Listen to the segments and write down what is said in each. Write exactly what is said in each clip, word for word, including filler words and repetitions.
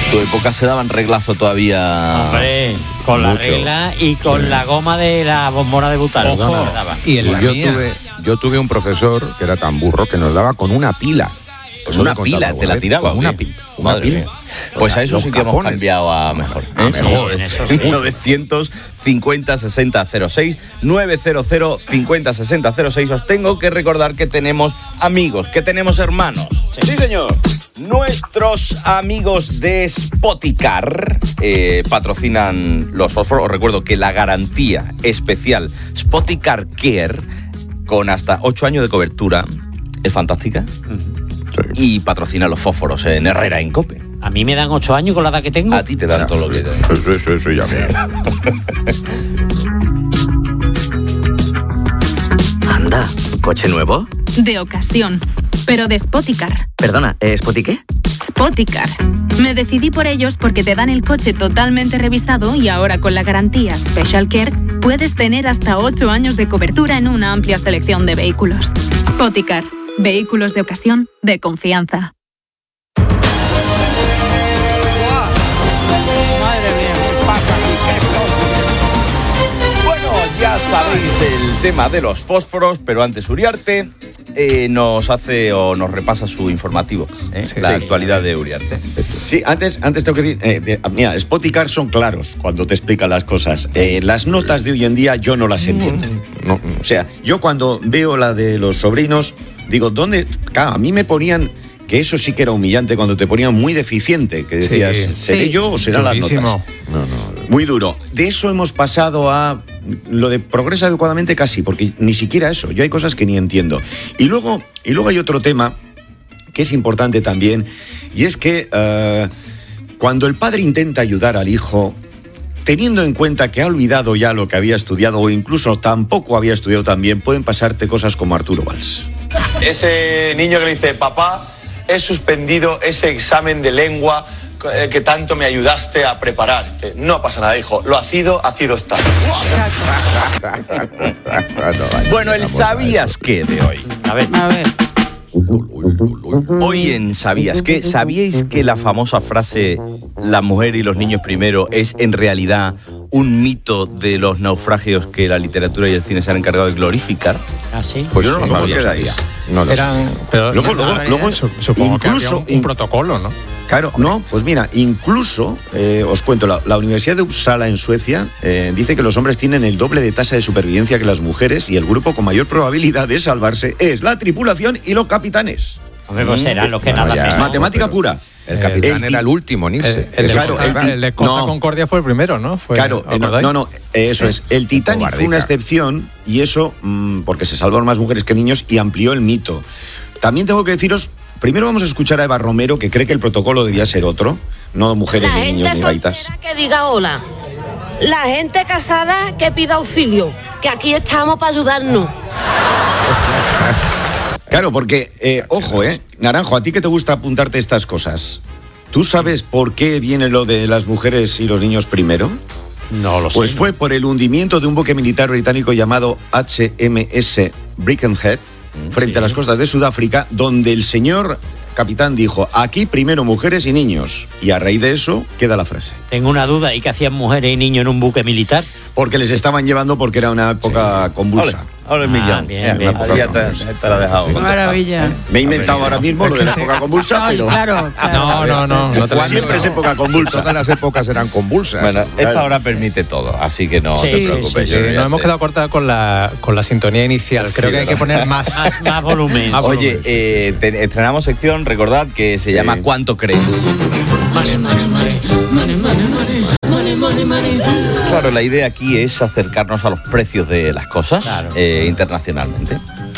tu época se daban reglazo todavía. Hombre, con la Mucho. regla y con sí. la goma de la bombona de butano. Ojo, y en la yo, tuve, yo tuve un profesor que era tan burro que nos daba con una pila. Pues una pila, te la tiraba. Una pila. Una Madre pila. mía. Pues a eso Los sí que capones. hemos cambiado a mejor. ¿eh? A mejor. novecientos cincuenta sesenta cero seis, novecientos cincuenta sesenta cero seis. Os tengo que recordar que tenemos amigos, que tenemos hermanos. Sí, sí señor. Nuestros amigos de Spoticar eh, patrocinan los fósforos. Os recuerdo que la garantía especial Spoticar Care, con hasta ocho años de cobertura, es fantástica. Uh-huh. Sí. Y patrocina los fósforos en Herrera, en COPE. A mí me dan ocho años con la edad que tengo. A ti te dan todo lo que te dan. Eso, eso, eso ya me... Anda, ¿coche nuevo? De ocasión, pero de Spoticar. Perdona, ¿eh, ¿Spoti qué? Spoticar. Me decidí por ellos porque te dan el coche totalmente revisado y ahora con la garantía Special Care puedes tener hasta ocho años de cobertura en una amplia selección de vehículos. Spoticar. Vehículos de ocasión de confianza. Bueno, ya sabéis el tema de los fósforos, pero antes Uriarte eh, nos hace o nos repasa su informativo, ¿eh? sí, la sí. actualidad de Uriarte. Sí, antes, antes tengo que decir, eh, de, mira, Spoticar son claros cuando te explican las cosas. Eh, las notas de hoy en día yo no las entiendo. No, no. O sea, yo cuando veo la de los sobrinos, digo, ¿dónde? Claro, a mí me ponían, que eso sí que era humillante, cuando te ponían muy deficiente, que decías, sí, ¿seré sí. yo o serán las notas? No, no, muy duro. De eso hemos pasado a lo de progresa adecuadamente casi, porque ni siquiera eso, yo hay cosas que ni entiendo. Y luego, y luego hay otro tema que es importante también, y es que uh, cuando el padre intenta ayudar al hijo, teniendo en cuenta que ha olvidado ya lo que había estudiado o incluso tampoco había estudiado tan bien, pueden pasarte cosas como Arturo Valls. Ese niño que le dice, papá, he suspendido ese examen de lengua que tanto me ayudaste a preparar. Dice, no pasa nada, hijo, lo hacido, hacido está. Bueno, el ¿sabías qué de hoy? A ver, a ver. Hoy en ¿sabías qué? ¿Sabíais que la famosa frase la mujer y los niños primero es en realidad un mito de los naufragios que la literatura y el cine se han encargado de glorificar? ¿Ah, sí? Pues yo no sí, lo sabía. sabía. No lo Eran, pero luego, luego, luego, supongo incluso, que había un, un protocolo, ¿no? Claro, no, pues mira, incluso, eh, os cuento, la, la Universidad de Uppsala en Suecia eh, dice que los hombres tienen el doble de tasa de supervivencia que las mujeres y el grupo con mayor probabilidad de salvarse es la tripulación y los capitanes. Hombre, pues serán los que Bueno, nadan ya, menos. Matemática pero pura. El capitán el, era el último en irse. El, el, de Claro, Costa, el- el de Costa no. Concordia fue el primero, ¿no? Fue, Claro, eh, no, no, no, eh, eso Sí. es. El Titanic fue una Cobardica. excepción y eso, mmm, porque se salvaron más mujeres que niños y amplió el mito. También tengo que deciros, primero vamos a escuchar a Eva Romero, que cree que el protocolo debía ser otro, no mujeres La ni niños gente ni gaitas. soltera que diga hola. La gente casada que pida auxilio. Que aquí estamos para ayudarnos. Claro, porque, eh, ojo, eh, Naranjo, a ti que te gusta apuntarte estas cosas, ¿tú sabes por qué viene lo de las mujeres y los niños primero? No lo sé. Pues fue por el hundimiento de un buque militar británico llamado H M S Birkenhead frente Sí. a las costas de Sudáfrica, donde el señor capitán dijo, aquí primero mujeres y niños. Y a raíz de eso queda la frase. Tengo una duda, ¿y qué hacían mujeres y niños en un buque militar? Porque les estaban llevando porque era una época convulsa. Ahora el Ah, millón. bien, Ya, bien. así ya te, te la he dejado. Maravilla. Me he inventado ahora mismo lo de la época convulsa, Ay, pero claro, claro. No, no, no. no te lo siempre es época convulsa. Todas las épocas eran convulsas. Bueno, esta Claro. hora permite todo, así que no Sí, te sí, preocupes. Sí, yo nos ya hemos te- quedado corta con la, con la sintonía inicial. Sí, Creo que hay ¿verdad? que poner más. Más, más volumen. Más Oye, volumen. eh, te- estrenamos sección, recordad, que se llama ¿Cuánto crees? Claro, la idea aquí es acercarnos a los precios de las cosas Claro. eh, internacionalmente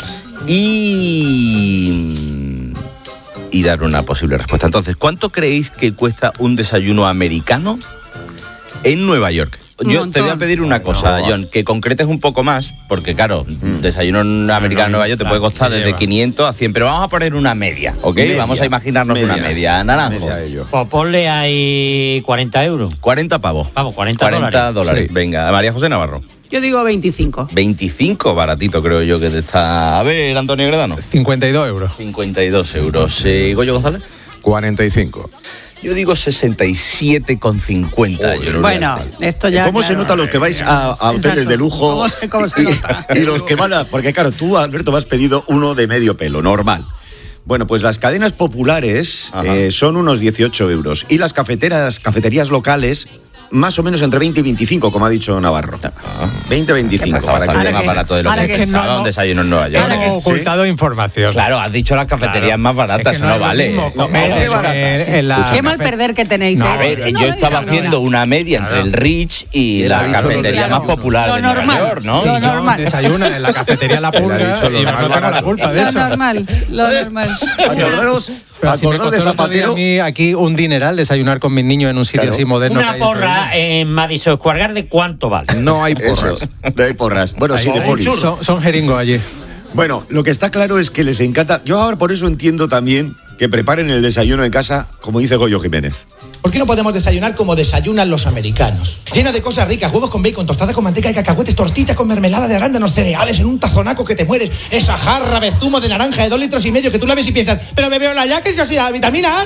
y, y dar una posible respuesta. Entonces, ¿cuánto creéis que cuesta un desayuno americano en Nueva York? Un Yo montón. te voy a pedir una cosa, No. John, que concretes un poco más, porque claro, desayuno americano en Nueva York te claro, puede costar ¿qué desde lleva? quinientos a cien, pero vamos a poner una media, ¿ok? Media. Vamos a imaginarnos una Media. media. Naranjo, Ya ello. Pues ponle ahí cuarenta euros. cuarenta pavos. Vamos, cuarenta cuarenta dólares. dólares. Sí. Venga, María José Navarro. Yo digo veinticinco. veinticinco, baratito creo yo que te está... A ver, Antonio Gredano. cincuenta y dos euros. cincuenta y dos euros. Eh, Goyo González. cuarenta y cinco. Yo digo sesenta y siete con cincuenta. Yo no Bueno, esto ya... ¿Cómo claro. se nota los que vais a, a hoteles Exacto. de lujo? ¿Cómo se, cómo se nota? Y los que van a... Porque claro, tú, Alberto, me has pedido uno de medio pelo, normal. Bueno, pues las cadenas populares eh, son unos dieciocho euros. Y las cafeteras, cafeterías locales, más o menos entre veinte y veinticinco, como ha dicho Navarro. veinte, veinticinco. Está bastante más barato de lo que que pensaba no, un desayuno en Nueva York. Hemos ocultado información. Claro, has dicho las cafeterías Claro. más baratas, Es que eso no, es lo vale. mismo No, comer no, en- no. en la- Qué mal perder que tenéis. No, ¿eh? A ver, No, yo no, estaba no, haciendo no. una media entre el Rich y la dicho cafetería claro. más popular Lo de Nueva normal. York, ¿no? Lo Yo normal. desayuno en la cafetería La Él ha Pulga dicho lo y no más tengo la barato. culpa de Lo eso. normal, lo normal. Acordaros, Pero si me acordaros de costó el otro día Zapatero. a mí aquí un dineral desayunar con mis niños en un sitio Claro. así moderno. que Una hay porra en Madison Square Garden, ¿cuánto vale? No hay Eso, porras. no hay porras. Bueno, sí, de ahí. polis. Son, son jeringos allí. Bueno, lo que está claro es que les encanta. Yo ahora por eso entiendo también que preparen el desayuno en casa, como dice Goyo Jiménez. ¿Por qué no podemos desayunar como desayunan los americanos? Llena de cosas ricas, huevos con bacon, tostada con manteca y cacahuetes, tortita con mermelada de arándanos, cereales en un tazonaco que te mueres, esa jarra de zumo de naranja de dos litros y medio que tú la ves y piensas, pero me veo la ya que yo soy de vitaminas.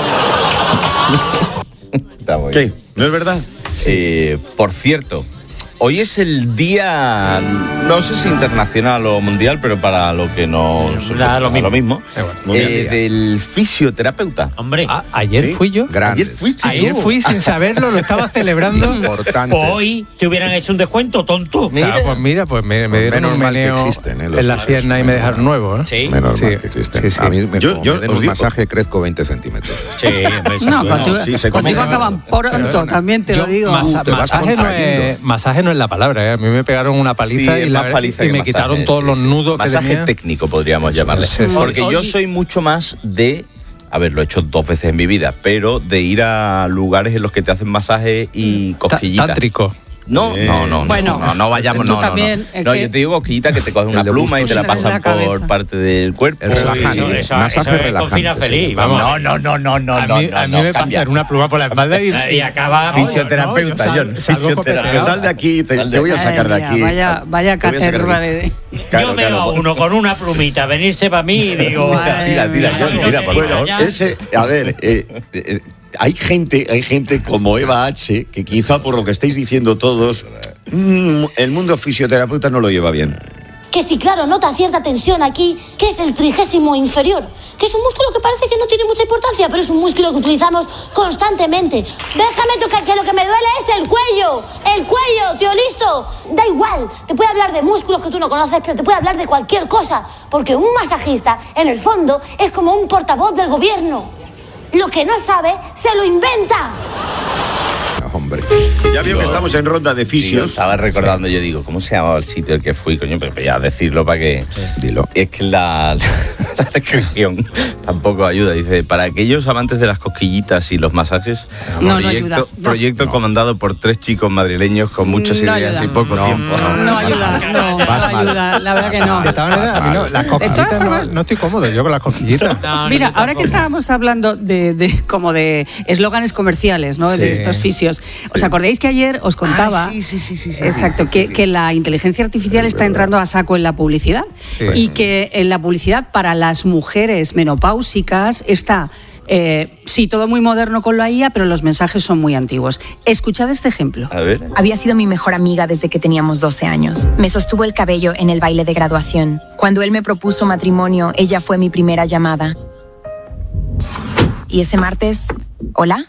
Está muy ¿Qué? bien. ¿No es verdad? Eh, por cierto, hoy es el día, no sé si internacional o mundial, pero para lo que nos... Da lo para mismo. mismo Eh, bueno, mundial eh, día. del fisioterapeuta. Hombre, Ah, ayer ¿Sí? fui yo. Grandes. Ayer fuiste Ayer tú. fui sin saberlo, lo estaba celebrando. Importantes. pues hoy te hubieran hecho un descuento, tonto. Claro, pues mira, pues me, me dieron Menos un mal que meneo existen, ¿eh? los en la fisios. pierna y me dejaron nuevo, ¿eh? Sí, Menos Sí, mal que existen. sí, sí. A mí me, Yo- como yo me den os un digo- masaje crezco veinte centímetros. sí, hombre, No, Bueno, contigo, sí, se contigo come. acaban pronto, también te Yo, lo digo. masa- Te vas masaje, no contrayendo. es, masaje no es la palabra, ¿eh? A mí me pegaron una paliza Sí, y, es la más paliza y que me masaje, quitaron sí, todos sí, los sí. nudos que Masaje tenía. técnico podríamos llamarle. Sí, sí. Porque Hoy- yo hoy- soy mucho más de... A ver, lo he hecho dos veces en mi vida, pero de ir a lugares en los que te hacen masaje y Ta- cosquillitas. Tántrico. No, no, no, Bueno, no, no, no vayamos, tú no, no, también, no. es No, que- yo te digo cosquillita que te cogen una El de pluma y te la gustos en la pasan por cabeza. parte del cuerpo. El relajante. Eso, Masaje eso es relajante, cocina sí. feliz, Vamos. vamos. No, no, no, no, a no, mí, no, a mí no, me cambia. pasan una pluma por la espalda y... Y acaba... Fisioterapeuta, No, yo John, sal- salgo fisioterapeuta. Pues copeteado. sal de aquí, te, Sal de te voy a aquí. sacar de Madre aquí. mía, Vaya, vaya Te voy a sacar caterva aquí. de... Claro, Yo veo claro. a uno con una plumita venirse para mí y digo... Madre Tira, tira, mía. John, tira, por Bueno, favor. Ya. ese, a ver, eh, eh, hay gente, hay gente como Eva H, que quizá por lo que estáis diciendo todos, mm, el mundo fisioterapeuta no lo lleva bien. Que sí, claro, nota cierta tensión aquí, que es el trigésimo inferior, que es un músculo que parece que no tiene mucha importancia, pero es un músculo que utilizamos constantemente. Déjame tocar, que lo que me duele es el cuello, el cuello, tío, listo. Da igual, te puede hablar de músculos que tú no conoces, pero te puede hablar de cualquier cosa, porque un masajista, en el fondo, es como un portavoz del gobierno. Lo que no sabe, se lo inventa. Hombre. Ya veo que estamos en ronda de Digo, fisios. estaba recordando, yo digo, ¿cómo se llamaba el sitio al que fui, coño? Pero ya decirlo para que... Dilo. Es que la, la descripción tampoco ayuda. Dice, para aquellos amantes de las cosquillitas y los masajes, No, no proyecto, ayuda. No. proyecto comandado por tres chicos madrileños con muchas No ideas ayuda. y poco No, tiempo. No ayuda, no, no Vas mal. ayuda, la verdad que no. De todas maneras, a mí no, las cosquillitas formas- no, no estoy cómodo yo con las cosquillitas. Mira, ahora que estábamos hablando de, de como de eslóganes comerciales, ¿no? Sí. De estos fisios. ¿Os acordáis que ayer os contaba? Ah, sí, sí, sí, sí, sí, Exacto, sí, sí, que, sí. que la inteligencia artificial está entrando a saco en la publicidad Sí. y que en la publicidad para las mujeres menopáusicas está eh, sí, todo muy moderno con la I A, pero los mensajes son muy antiguos. Escuchad este ejemplo. A ver. Había sido mi mejor amiga desde que teníamos doce años. Me sostuvo el cabello en el baile de graduación. Cuando él me propuso matrimonio, ella fue mi primera llamada. Y ese martes, ¿hola?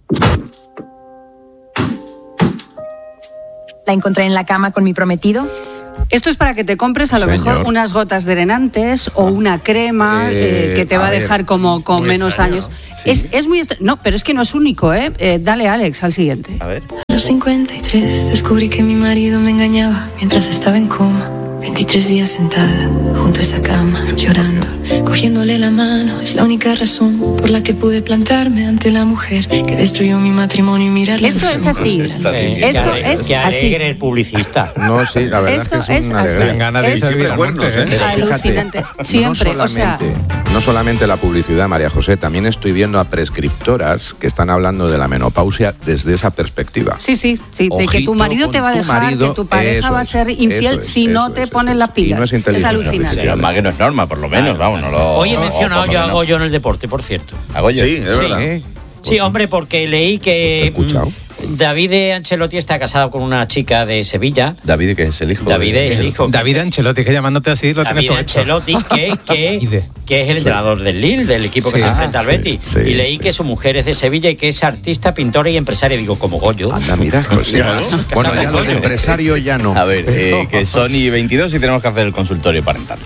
La encontré en la cama con mi prometido. Esto es para que te compres a lo Señor. mejor unas gotas drenantes o una crema Eh, eh, que te va a a ver, dejar como con muy menos extraño. años. Es, es muy extra- No, pero es que no es único, ¿eh? Eh, Dale, Alex, al siguiente. A ver. A los cincuenta y tres descubrí que mi marido me engañaba mientras estaba en coma. veintitrés días sentada junto a esa cama, llorando, cogiéndole la mano. Es la única razón por la que pude plantarme ante la mujer que destruyó mi matrimonio y mirarla. Esto es así. Sí, Esto que alegre, es que así. alegre el publicista. No, sí, la verdad Esto es que es, es una así. alegría. Dan ganas de Es- servir al Cuernos, monte, ¿eh? ¿eh? Pero fíjate, Alucinante. Siempre, no o sea- solamente, no solamente la publicidad, María José, también estoy viendo a prescriptoras que están hablando de la menopausia desde esa perspectiva. Sí, sí, sí, de que Ojito tu marido con te va a tu dejar, marido, que tu pareja eso va a es, ser infiel eso es, si no eso te es, pones eso las es. Y pilas. no es es inteligencia alucinante. artificial. Sí, más que no es norma, por lo menos, vamos, no lo... Hoy he o mencionado por lo yo menos. hago yo en el deporte, por cierto. Hago yo. Sí, es verdad. ¿Eh? Sí, hombre, porque leí que mm, David Ancelotti está casado con una chica de Sevilla. David, que es el hijo. David de... es el hijo. David Ancelotti, que llamándote así lo David tienes todo hecho. Ancelotti, que, que, que es el entrenador del Lille, del equipo que Sí. se enfrenta al Sí, Betis. sí, y leí que su mujer es de Sevilla y que es artista, pintora y empresaria. Digo, como Goyo. Anda, mira, pues ya. Claro. Bueno, ya lo de empresario ya no. A ver, eh, que son y veintidós y tenemos que hacer el consultorio parental.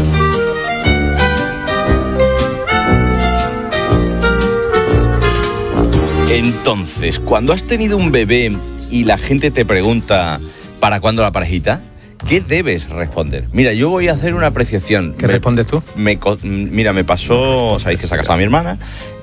Entonces, cuando has tenido un bebé y la gente te pregunta ¿para cuándo la parejita?, ¿qué debes responder? Mira, yo voy a hacer una apreciación. ¿Qué Me- respondes tú? Me, co- mira, me pasó, sabéis que se ha casado mi hermana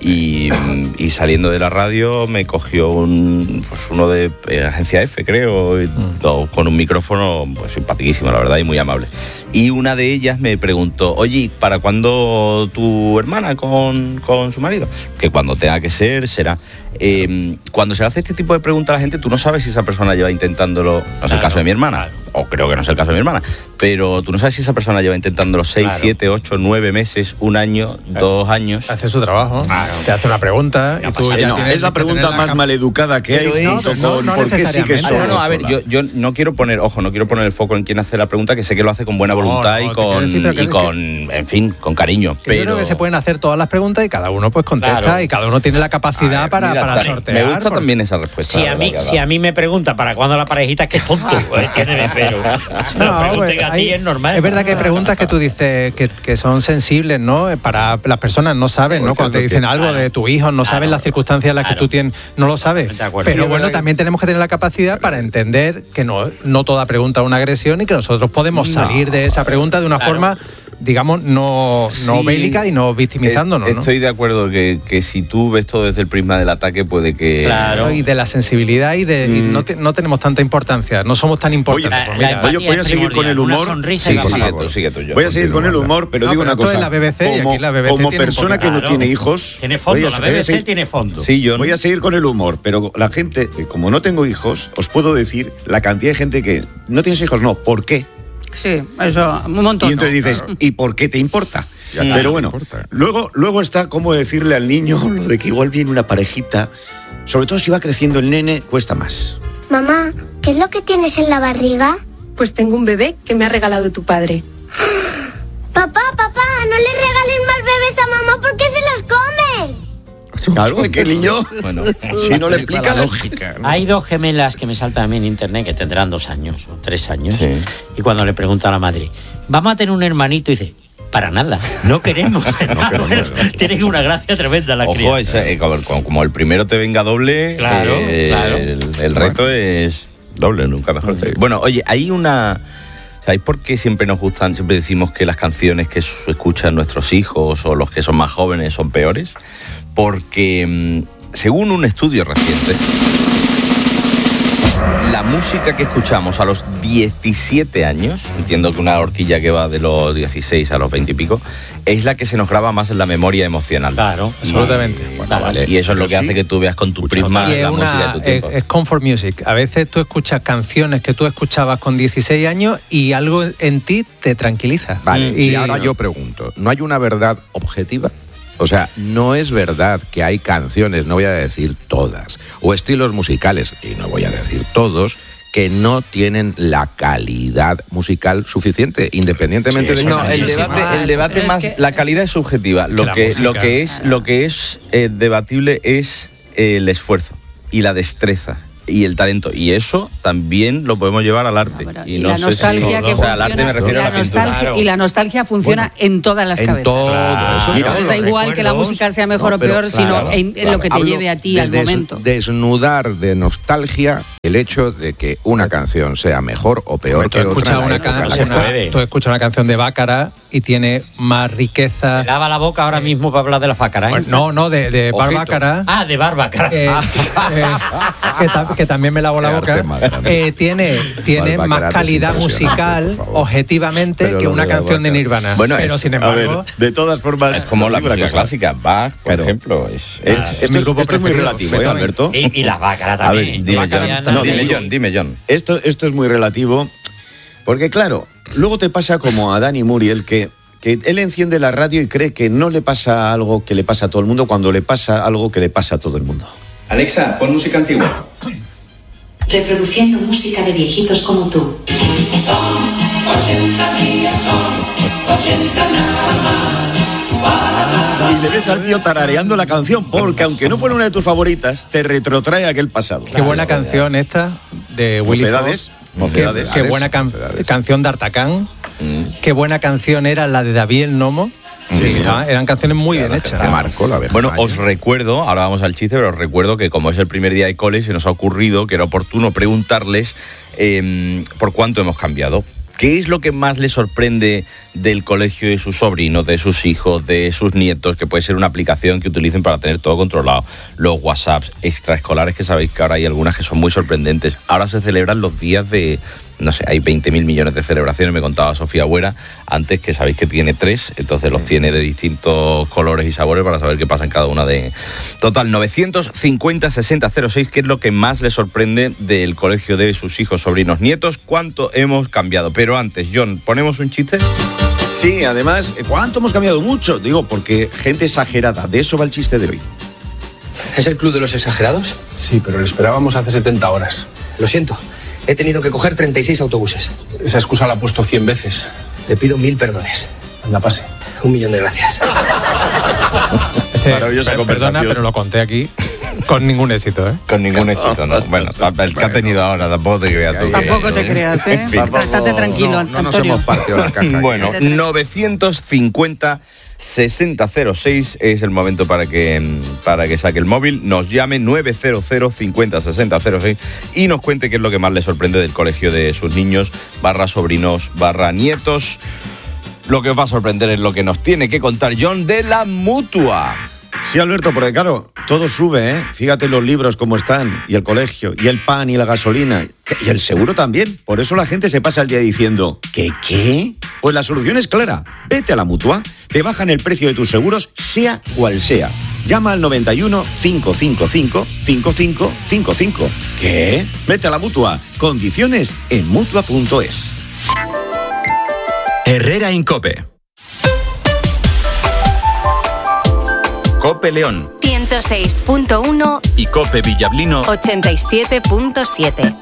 y, y saliendo de la radio me cogió un, pues uno de eh, Agencia F, creo, y, o con un micrófono pues simpaticísimo, la verdad, y muy amable. Y una de ellas me preguntó, oye, ¿para cuándo tu hermana con, con su marido? Que cuando tenga que ser, será. Eh, cuando se le hace este tipo de preguntas a la gente, tú no sabes si esa persona lleva intentándolo, no es el Claro, caso de mi hermana, o creo que no es el caso de mi hermana, pero tú no sabes si esa persona lleva intentándolo seis, Claro. siete, ocho, nueve meses, un año, dos años. Hace su trabajo. Te hace una pregunta y tú ya No, tienes es la que pregunta tener la más cam- maleducada que hay. Pero es- junto no, con no ¿por qué sí que necesariamente. sola? No, no, a ver, sola? yo, yo no quiero poner, ojo, no quiero poner el foco en quién hace la pregunta, que sé que lo hace con buena No, voluntad no, y te quiero con, decir, pero que y es con en fin, con cariño. Que Yo Pero creo que se pueden hacer todas las preguntas y cada uno pues contesta Claro. y cada uno tiene la capacidad para, Mira, para también- sortear. me gusta porque- también esa respuesta. Si la a, mí, verdad, que ha si a dado. mí me pregunta para cuándo la parejita, es que es tonto. eh, Entiéndeme, pero se lo No, pregunten pues, a ti hay- es normal. Es verdad que hay preguntas que tú dices que, que son sensibles, ¿no? Para las personas no saben, ¿no? Cuando te dicen algo de tu hijo, no saben las circunstancias en las que tú tienes, no lo sabes. De acuerdo. Pero Sí, bueno, verdad que- también tenemos que tener la capacidad para entender que no, no toda pregunta es una agresión y que nosotros podemos No. salir de esa pregunta de una Claro. forma, digamos, no, no Sí. bélica y no victimizándonos, Eh, ¿no? Estoy de acuerdo que, que si tú ves todo desde el prisma del ataque puede que... Claro, y de la sensibilidad y de y no, te- no tenemos tanta importancia, no somos tan importantes. Pues mira, Voy, voy a seguir con el humor. Sí, sigue tú, sigue tú, yo. Voy a seguir con el humor, pero No, digo pero una esto cosa. es la B B C y como aquí la B B C como tiene un persona poco- que no Claro. tiene hijos. Tiene fondo, voy a- la voy a B B C seguir- tiene fondo. Sí, yo Voy a seguir con el humor, pero la gente, eh, como no tengo hijos, os puedo decir la cantidad de gente que no tienes hijos, no, ¿por qué? Sí, eso, un montón. Y entonces ¿no? dices, ¿y por qué te importa? Ya está, Pero no bueno, importa. luego, luego está cómo decirle al niño lo de que igual viene una parejita. Sobre todo si va creciendo el nene, cuesta más. Mamá, ¿qué es lo que tienes en la barriga? Pues tengo un bebé que me ha regalado tu padre. Papá, papá, no le regales más bebés a mamá porque se los come. Claro, es que el niño, Bueno, si no le explica la lógica. Hay dos gemelas que me saltan a mí en internet que tendrán dos años o tres años. Sí. Y cuando le pregunta a la madre, ¿vamos a tener un hermanito? Y dice, para nada, no queremos. Tienen una gracia tremenda la Ojo, criatura. ese, eh, como, como- como el primero te venga doble, Claro, eh, claro. el, el reto es doble, nunca mejor. Bueno, oye, hay una... ¿Sabéis por qué siempre nos gustan, siempre decimos que las canciones que su- escuchan nuestros hijos o los que son más jóvenes son peores? Porque mm, según un estudio reciente, la música que escuchamos a los diecisiete años, entiendo que una horquilla que va de los dieciséis a los veinte y pico, es la que se nos graba más en la memoria emocional. Claro, absolutamente. Bueno, vale. Y eso es lo que Pero hace sí. que tú veas con tu prisma Y es, la música de una, tu es, tiempo. es comfort music. A veces tú escuchas canciones que tú escuchabas con dieciséis años y algo en ti te tranquiliza. Vale, y y ahora yo pregunto, ¿no hay una verdad objetiva? O sea, no es verdad que hay canciones, no voy a decir todas, o estilos musicales, y no voy a decir todos, que no tienen la calidad musical suficiente, independientemente de que No, sean el muchísimas. debate, el debate Pero es más, que- la calidad es subjetiva. Lo la que, música- lo que es, lo que es eh, debatible es el esfuerzo y la destreza y el talento. Y eso también lo podemos llevar al arte. Y, no la sé nostalgia si- que o sea, al arte funciona, me refiero y a la la pintura. nostalgia, y la nostalgia funciona en todas las en cabezas. todo Claro. eso. Mira, No les da los igual que la recuerdos. música sea mejor No, o pero, peor, sino claro, en, en claro. lo que te Hablo lleve a ti de al des- momento. Desnudar de nostalgia el hecho de que una canción sea mejor o peor Tú que otra. escuchas en la una, época can- en la se que está. puede. tú escuchas una canción de Bácara y tiene más riqueza. Lava la boca ahora mismo para hablar de las bácaras. ¿eh? Bueno, no, no, de, de Bar Ojito. Bácara. Ah, de bárbara. eh, eh, que, ta- que también me lavo la Qué boca, arte más grande. eh, tiene, tiene Bar más Baccarat es calidad impresionante, musical, por favor. objetivamente, Pero que lo una de la canción de Baccarat. Nirvana. Bueno, Pero sin A ver, embargo, de todas formas, Es como la digo una música cosa. clásica. Bach, por Claro. ejemplo. Es, Es- es- esto, mi es, grupo esto es muy preferido, relativo, ¿eh, Beethoven. Alberto? Y, y las bácaras a ver, también. dime Bácaras John, también. dime digo- John, dime John. Esto, esto es muy relativo, porque claro, luego te pasa como a Dani Muriel, que que él enciende la radio y cree que no le pasa algo que le pasa a todo el mundo cuando le pasa algo que le pasa a todo el mundo. Alexa, pon música antigua. Reproduciendo música de viejitos como tú. ochenta días son ochenta nada más. Y le ves al tío tarareando la canción, porque aunque no fuera una de tus favoritas, te retrotrae a aquel pasado. Qué buena canción esta de Willy Mocedades. Mocedades. Qué, qué buena can- canción de Artacán. Mm. Qué buena canción era la de David el Nomo. Sí, sí, estaban, eran canciones muy bien hechas. Marcó la verdad. Bueno, os recuerdo, ahora vamos al chiste, pero os recuerdo que como es el primer día de cole, se nos ha ocurrido que era oportuno preguntarles eh, por cuánto hemos cambiado. ¿Qué es lo que más les sorprende del colegio de sus sobrinos, de sus hijos, de sus nietos? Que puede ser una aplicación que utilicen para tener todo controlado. Los WhatsApps extraescolares, que sabéis que ahora hay algunas que son muy sorprendentes. Ahora se celebran los días de... No sé, hay veinte mil millones de celebraciones, me contaba Sofía Buera, antes, que sabéis que tiene tres, entonces los tiene de distintos colores y sabores para saber qué pasa en cada una de... Total, novecientos cincuenta sesenta cero seis, ¿qué es lo que más les sorprende del colegio de sus hijos, sobrinos, nietos? ¿Cuánto hemos cambiado? Pero antes, John, ¿ponemos un chiste? Sí, además, ¿cuánto hemos cambiado? Mucho, digo, porque gente exagerada, de eso va el chiste de hoy. ¿Es el club de los exagerados? Sí, pero lo esperábamos hace setenta horas. Lo siento. He tenido que coger treinta y seis autobuses. Esa excusa la he puesto cien veces. Le pido mil perdones. Anda, pase. Un millón de gracias. Este, Maravillosa conversación. Perdona, pero lo conté aquí con ningún éxito, ¿eh? Con ningún éxito, ¿no? Bueno, el que ha tenido ahora, tampoco te creas tú. Tampoco te creas, ¿eh? En fin, Estate tranquilo, no, no nos hemos partido la caja. Bueno, novecientos cincuenta sesenta cero seis es el momento para que para que saque el móvil, nos llame nueve cero cero cincuenta sesenta cero seis y nos cuente qué es lo que más le sorprende del colegio de sus niños, barra sobrinos, barra nietos. Lo que os va a sorprender es lo que nos tiene que contar John de la Mutua. Sí, Alberto, porque claro, todo sube, ¿eh? Fíjate los libros cómo están, y el colegio, y el pan, y la gasolina, y el seguro también. Por eso la gente se pasa el día diciendo, ¿qué, qué? Pues la solución es clara. Vete a la Mutua, te bajan el precio de tus seguros, sea cual sea. Llama al noventa y uno, cinco cinco cinco, cinco cinco cinco cinco. ¿Qué? Vete a la Mutua. Condiciones en mutua punto es. Herrera Incope. Cope León ciento seis punto uno y Cope Villablino ochenta y siete punto siete.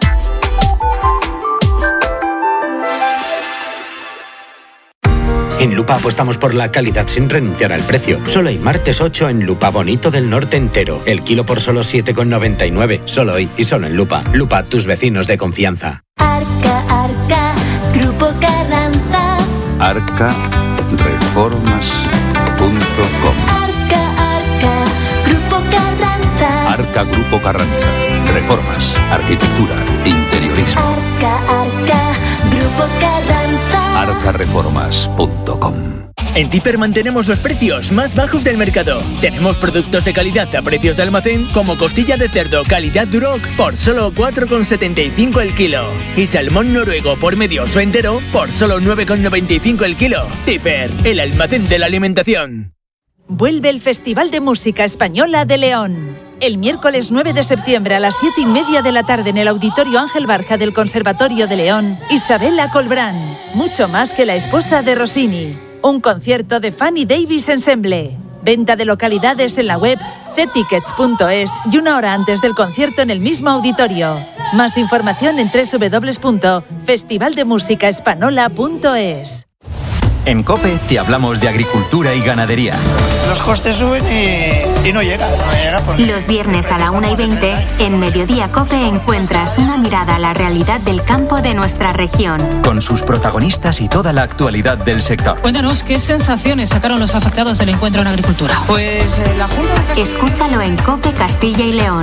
En Lupa apostamos por la calidad sin renunciar al precio. Solo hay martes ocho en Lupa Bonito del Norte entero. El kilo por solo siete con noventa y nueve. Solo hoy y solo en Lupa. Lupa, tus vecinos de confianza. Arca, Arca, Grupo Carranza. arca reformas punto com. Arca, Arca, Grupo Carranza. Arca Grupo Carranza. Reformas, arquitectura, interiorismo. Arca, Arca, Grupo Carranza. arca reformas punto com. En Tifer mantenemos los precios más bajos del mercado. Tenemos productos de calidad a precios de almacén, como costilla de cerdo calidad Duroc por solo cuatro con setenta y cinco el kilo. Y salmón noruego por medio o entero por solo nueve con noventa y cinco el kilo. Tifer, el almacén de la alimentación. Vuelve el Festival de Música Española de León. El miércoles nueve de septiembre a las siete y media de la tarde en el Auditorio Ángel Barja del Conservatorio de León, Isabela Colbrán, mucho más que la esposa de Rossini. Un concierto de Fanny Davis Ensemble. Venta de localidades en la web c tickets punto es y una hora antes del concierto en el mismo auditorio. Más información en doble u doble u doble u punto festival de música espanola punto es. En COPE te hablamos de agricultura y ganadería. Los costes suben y, y no llega, no llega porque... Los viernes a la una y veinte, en Mediodía COPE encuentras una mirada a la realidad del campo de nuestra región. Con sus protagonistas y toda la actualidad del sector. Cuéntanos qué sensaciones sacaron los afectados del encuentro en agricultura. Pues eh, la Junta... Escúchalo en COPE Castilla y León.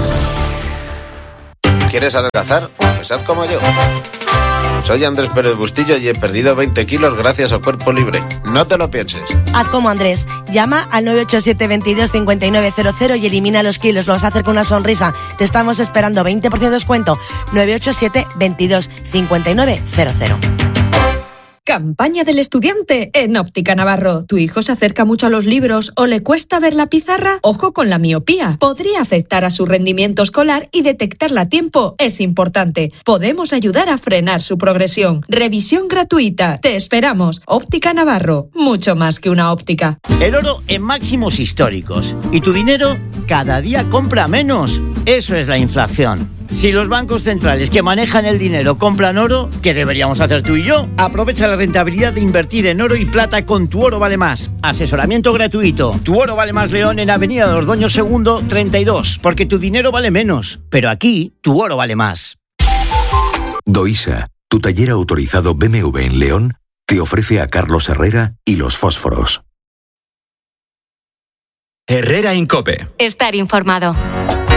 ¿Quieres adelgazar? Pues haz como yo. Soy Andrés Pérez Bustillo y he perdido veinte kilos gracias a Cuerpo Libre. No te lo pienses. Haz como Andrés. Llama al nueve ocho siete, veintidós, cincuenta y nueve cero cero y elimina los kilos. Lo vas a hacer con una sonrisa. Te estamos esperando. veinte por ciento de descuento. nueve ocho siete, veintidós, cincuenta y nueve cero cero. Campaña del estudiante en Óptica Navarro. ¿Tu hijo se acerca mucho a los libros o le cuesta ver la pizarra? Ojo con la miopía. Podría afectar a su rendimiento escolar y detectarla a tiempo es importante. Podemos ayudar a frenar su progresión. Revisión gratuita. Te esperamos. Óptica Navarro. Mucho más que una óptica. El oro en máximos históricos. Y tu dinero cada día compra menos. Eso es la inflación. Si los bancos centrales que manejan el dinero compran oro, ¿qué deberíamos hacer tú y yo? Aprovecha la rentabilidad de invertir en oro y plata con Tu Oro Vale Más. Asesoramiento gratuito. Tu Oro Vale Más León en Avenida de Ordoño segundo treinta y dos. Porque tu dinero vale menos. Pero aquí, tu oro vale más. Doisa, tu taller autorizado B M W en León, te ofrece a Carlos Herrera y los fósforos. Herrera Incope. Estar informado.